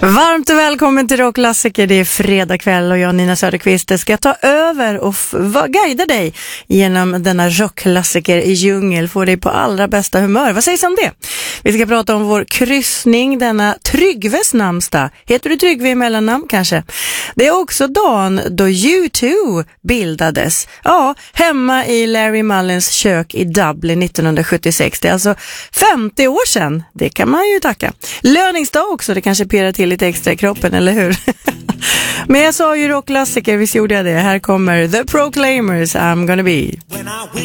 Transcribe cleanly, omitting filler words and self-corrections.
Varmt och välkommen till Rockklassiker. Det är fredag kväll och jag, Nina Söderqvist, ska ta över och guida dig genom denna rockklassiker i djungel. Få dig på allra bästa humör. Vad sägs om det? Vi ska prata om vår kryssning, denna Tryggves namnsdag. Heter du Tryggve i mellannamn kanske? Det är också dagen då U2 bildades. Ja, hemma i Larry Mullins kök i Dublin 1976. Det är alltså 50 år sedan. Det kan man ju tacka. Löningsdag också, det kanske pirrar till lite extra i kroppen, eller hur? Men jag sa ju rockklassiker, visst gjorde jag det. Här kommer The Proclaimers, I'm gonna be. When I